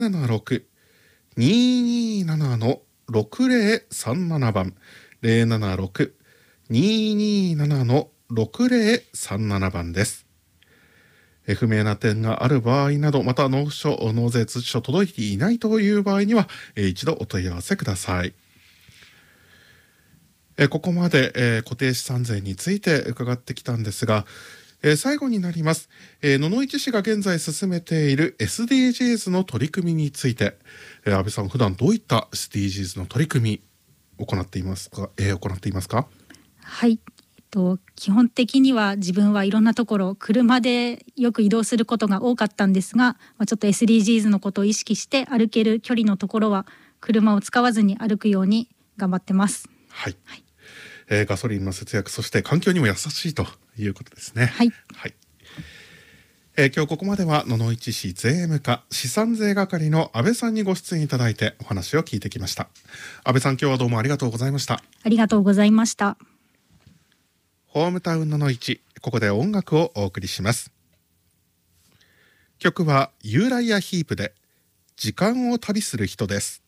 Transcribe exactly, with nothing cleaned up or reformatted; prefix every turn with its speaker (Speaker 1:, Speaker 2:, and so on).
Speaker 1: ななろく にーにーなな のろくぜろさんななばん、ゼロななろく にーにーなな のろくぜろさんななばんです。不明な点がある場合など、また納付書、納税通知書届いていないという場合には、一度お問い合わせください。ここまで固定資産税について伺ってきたんですが、最後になります。野々市市が現在進めている エスディージーズ の取り組みについて、安倍さん、普段どういった エスディージーズ の取り組みを行っていますか、えー、行っていますか？
Speaker 2: はい、えっと、基本的には自分はいろんなところ車でよく移動することが多かったんですが、ちょっと エスディージーズ のことを意識して歩ける距離のところは車を使わずに歩くように頑張ってます。
Speaker 1: はい、はい、えー、ガソリンの節約、そして環境にも優しいということですね。
Speaker 2: はい、
Speaker 1: はい。えー、今日ここまでは野々市市税務課資産税係の安倍さんにご出演いただいてお話を聞いてきました。安倍さん、今日はどうもありがとうございました。
Speaker 2: ありがとうございました。
Speaker 1: ホームタウン野々市、ここで音楽をお送りします。曲はユーライアヒープで時間を旅する人です。